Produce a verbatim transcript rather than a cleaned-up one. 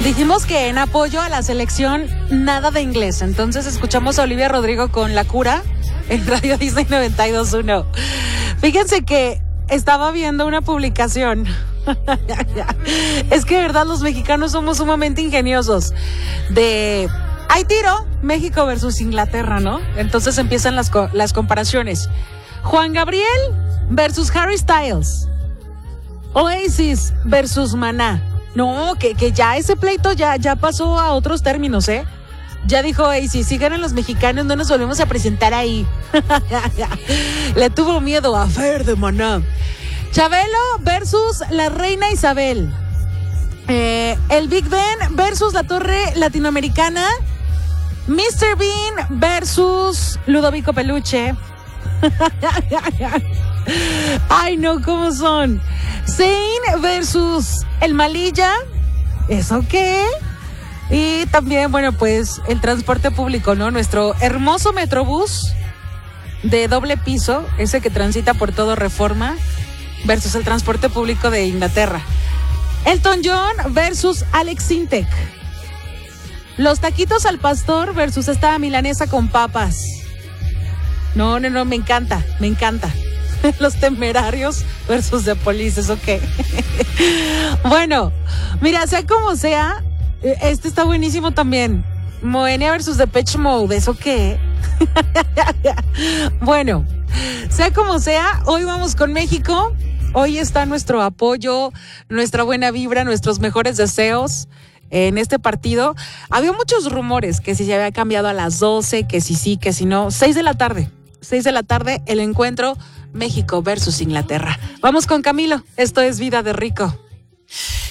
Dijimos que en apoyo a la selección, nada de inglés. Entonces escuchamos a Olivia Rodrigo con La Cura en Radio Disney noventa y dos punto uno. Fíjense que estaba viendo una publicación. Es que de verdad los mexicanos somos sumamente ingeniosos. De... Hay tiro, México versus Inglaterra, ¿no? Entonces empiezan las, co- las comparaciones. Juan Gabriel versus Harry Styles. Oasis versus Maná. No, que, que ya ese pleito ya, ya pasó a otros términos, ¿eh? Ya dijo Oasis, si ganan los mexicanos no nos volvemos a presentar ahí. Le tuvo miedo a Fer de Maná. Chabelo versus la reina Isabel. Eh, el Big Ben versus la Torre Latinoamericana. mister Bean versus Ludovico Peluche. Ay, no, ¿cómo son? Zayn versus el Malilla. ¿Eso qué? Y también, bueno, pues el transporte público, ¿no? Nuestro hermoso Metrobús de doble piso, ese que transita por todo Reforma, versus el transporte público de Inglaterra. Elton John versus Alex Sintek. Los taquitos al pastor versus esta milanesa con papas. No, no, no, me encanta, me encanta. Los Temerarios versus The Police, ¿eso qué? Bueno, mira, sea como sea, este está buenísimo también. Moenia versus Depeche Mode, ¿eso qué? Bueno, sea como sea, hoy vamos con México. Hoy está nuestro apoyo, nuestra buena vibra, nuestros mejores deseos en este partido. Había muchos rumores que si se había cambiado a las doce, que si sí, que si no. seis de la tarde. seis de la tarde, el encuentro México versus Inglaterra. Vamos con Camilo. Esto es Vida de Rico.